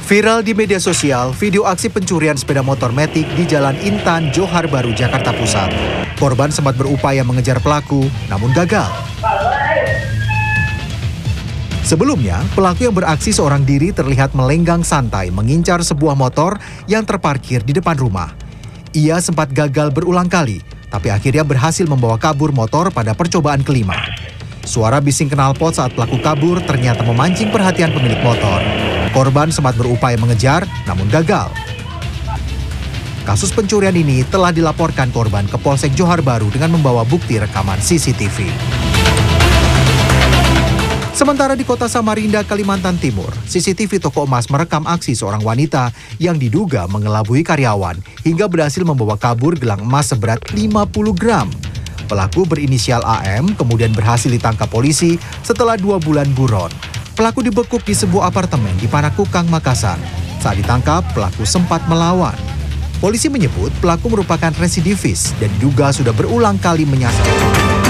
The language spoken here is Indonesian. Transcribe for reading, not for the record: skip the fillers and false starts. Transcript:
Viral di media sosial, video aksi pencurian sepeda motor Matic di Jalan Intan, Johar Baru, Jakarta Pusat. Korban sempat berupaya mengejar pelaku, namun gagal. Sebelumnya, pelaku yang beraksi seorang diri terlihat melenggang santai mengincar sebuah motor yang terparkir di depan rumah. Ia sempat gagal berulang kali, tapi akhirnya berhasil membawa kabur motor pada percobaan kelima. Suara bising knalpot saat pelaku kabur ternyata memancing perhatian pemilik motor. Korban sempat berupaya mengejar, namun gagal. Kasus pencurian ini telah dilaporkan korban ke Polsek Johar Baru dengan membawa bukti rekaman CCTV. Sementara di kota Samarinda, Kalimantan Timur, CCTV toko emas merekam aksi seorang wanita yang diduga mengelabui karyawan hingga berhasil membawa kabur gelang emas seberat 50 gram. Pelaku berinisial AM kemudian berhasil ditangkap polisi setelah 2 bulan buron. Pelaku dibekuk di sebuah apartemen di Panakukang, Makassar. Saat ditangkap, pelaku sempat melawan. Polisi menyebut pelaku merupakan residivis dan juga sudah berulang kali menyasar.